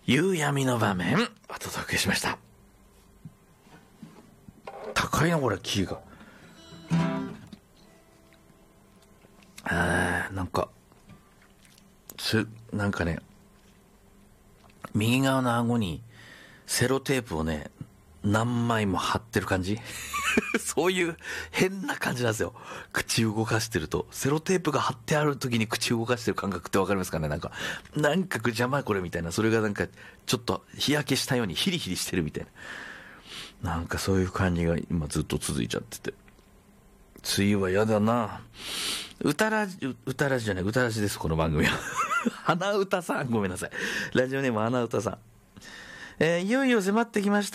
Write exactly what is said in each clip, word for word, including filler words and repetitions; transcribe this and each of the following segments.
夕闇の場面お届けしました。高いなこれ、キーが。あーなんかすなんかね、右側の顎にセロテープをね何枚も貼ってる感じそういう変な感じなんですよ。口動かしてるとセロテープが貼ってある時に口動かしてる感覚ってわかりますかね。なんかなんか邪魔これみたいな、それがなんかちょっと日焼けしたようにヒリヒリしてるみたいな、なんかそういう感じが今ずっと続いちゃってて、梅雨はやだな。歌らじ歌らじじゃない歌らじです、この番組は花歌さん、ごめんなさい、ラジオネーム花歌さん。えー、いよいよ迫ってきました。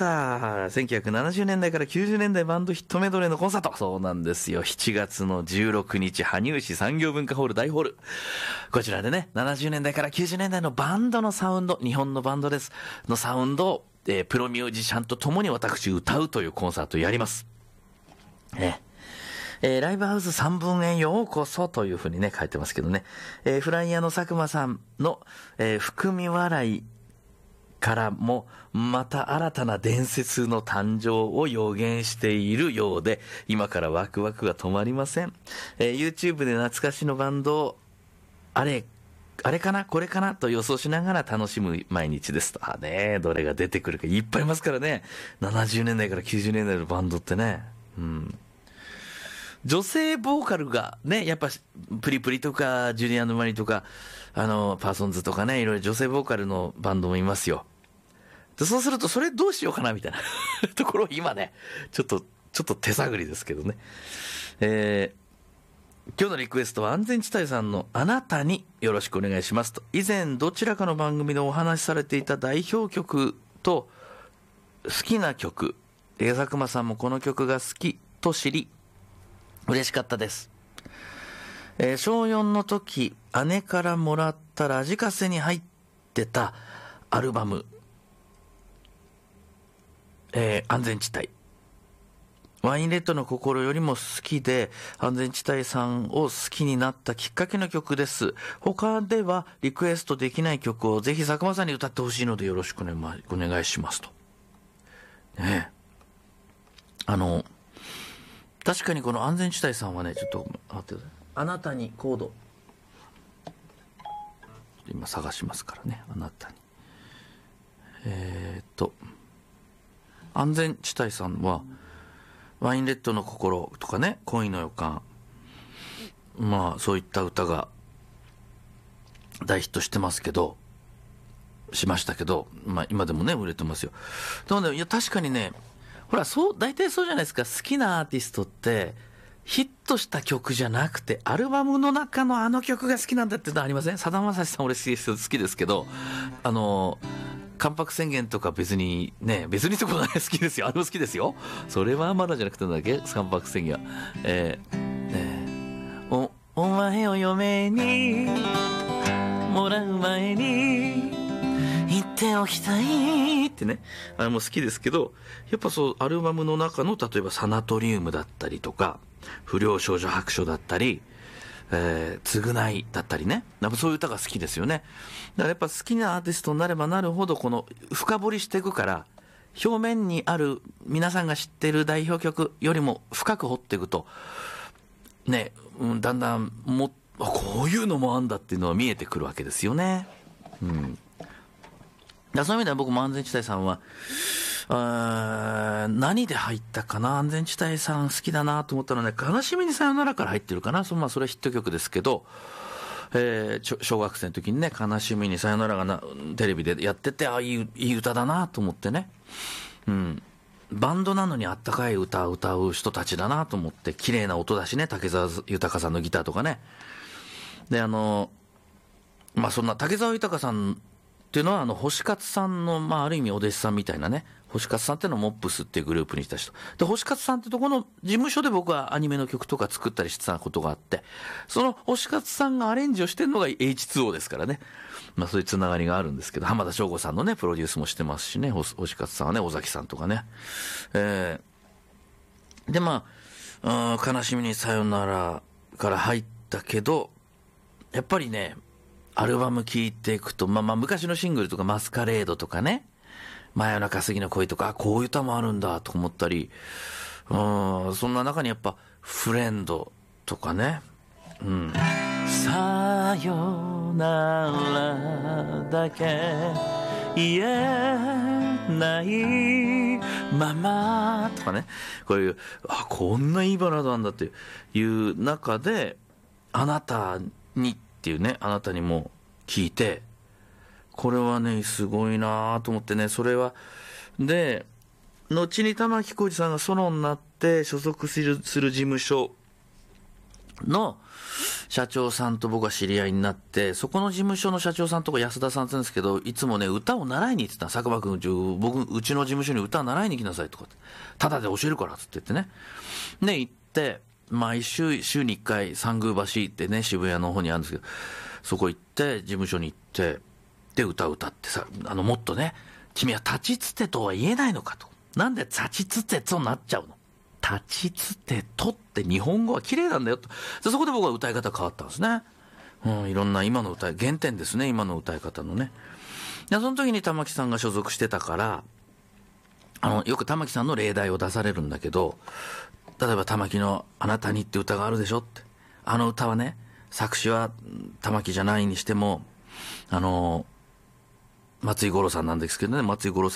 せんきゅうひゃくななじゅうねんだいからきゅうじゅうねんだいバンドヒットメドレーのコンサート。そうなんですよ。しちがつのじゅうろくにち、羽生市産業文化ホール大ホール。こちらでね、ななじゅうねんだいからきゅうじゅうねんだいのバンドのサウンド、日本のバンドです。のサウンドを、えー、プロミュージシャンと共に私歌うというコンサートをやります。ね。えー、ライブハウスさんぶんへようこそというふうにね、書いてますけどね。えー、フライヤーの佐久間さんの、えー、含み笑いからもまた新たな伝説の誕生を予言しているようで、今からワクワクが止まりません。えー、YouTube で懐かしのバンドをあれあれかなこれかなと予想しながら楽しむ毎日ですと。あね、どれが出てくるかいっぱいいますからね。ななじゅうねんだいからきゅうじゅうねんだいのバンドってね、うん、女性ボーカルがね、やっぱプリプリとかジュリアンドマリとかあのパーソンズとかね、いろいろ女性ボーカルのバンドもいますよ。でそうするとそれどうしようかなみたいなところを今ねちょっとちょっと手探りですけどね。えー、今日のリクエストは安全地帯さんのあなたによろしくお願いしますと。以前どちらかの番組でお話しされていた代表曲と好きな曲、佐久間さんもこの曲が好きと知り嬉しかったです。えー、しょうよんの時姉からもらったラジカセに入ってたアルバム、えー、安全地帯、ワインレッドの心よりも好きで安全地帯さんを好きになったきっかけの曲です。他ではリクエストできない曲をぜひ佐久間さんに歌ってほしいのでよろしく、ね、ま、お願いしますと、ね、あの確かにこの安全地帯さんはね、ちょっと待ってください。あなたにコード今探しますからね。あなたにえー、っと安全地帯さんはワインレッドの心とかね、恋の予感、まあそういった歌が大ヒットしてますけどしましたけど、まあ今でもね売れてますよ。なのでいや確かにね、ほらそう大体そうじゃないですか。好きなアーティストってヒットした曲じゃなくてアルバムの中のあの曲が好きなんだってのありません？さだまさしさん俺好きです好きですけど、あの関白宣言とか別にね、別にとこが好きですよ。あれも好きですよ。それはまだじゃなくてなんだっけ、関白宣言は。えー、えー、お、お前を嫁にもらう前に言っておきたいってね、あれも好きですけど、やっぱそうアルバムの中の例えばサナトリウムだったりとか不良少女白書だったり、えー、償いだったりね、やっぱそういう歌が好きですよね。だからやっぱ好きなアーティストになればなるほどこの深掘りしていくから、表面にある皆さんが知っている代表曲よりも深く掘っていくとね、うん、だんだんもこういうのもあんだっていうのは見えてくるわけですよね。うん。だそういう意味では僕も安全地帯さんはあ何で入ったかな。安全地帯さん好きだなと思ったのはね、悲しみにさよならから入ってるかな。そ、まあ、それはヒット曲ですけど、えー、小学生の時にね、悲しみにさよならがなテレビでやってて、ああいい、いい歌だなと思ってね、うん、バンドなのにあったかい歌を歌う人たちだなと思って、綺麗な音だしね、竹澤豊さんのギターとかね。であのまあそんな竹澤豊さんっていうのはあの星勝さんの、まあ、ある意味お弟子さんみたいなね、星勝さんっていうのはモップスっていうグループにした人で、星勝さんってとこの事務所で僕はアニメの曲とか作ったりしてたことがあって、その星勝さんがアレンジをしてるのが エイチツーオー ですからね、まあそういうつながりがあるんですけど、浜田省吾さんのねプロデュースもしてますしね、星勝さんはね、尾崎さんとかね、えー、でまあ悲しみにさよならから入ったけど、やっぱりねアルバム聴いていくと、まあまあ昔のシングルとかマスカレードとかね、真夜中過ぎの恋とか、あ、こういう歌もあるんだと思ったり、うん、そんな中にやっぱフレンドとかね、うん、さよならだけ言えないままとかね、こういう、あ、こんないいバラードなんだっていう中で、あなたにっていうね、あなたにも聞いて、これはねすごいなと思ってね、それはで後に玉置浩二さんがソロになって所属するする事務所の社長さんと僕は知り合いになって、そこの事務所の社長さんとか安田さんって言うんですけど、いつもね歌を習いに行ってた。佐久間君、僕うちの事務所に歌を習いに来なさいとかって、ただで教えるからっつって言ってね、で行って毎週週にいっかい三宮橋ってね渋谷の方にあるんですけど、そこ行って事務所に行ってで歌を歌ってさ、あのもっとね、君は立ちつてとは言えないのかと、なんで立ちつてとなっちゃうの、立ちつてとって日本語は綺麗なんだよと。でそこで僕は歌い方変わったんですね。うん、いろんな今の歌い原点ですね、今の歌い方のね。でその時に玉置さんが所属してたから、あのよく玉置さんの例題を出されるんだけど、例えば玉置のあなたにって歌があるでしょって、あの歌はね作詞は玉置じゃないにしても、あの松井五郎さんなんですけどね、松井五郎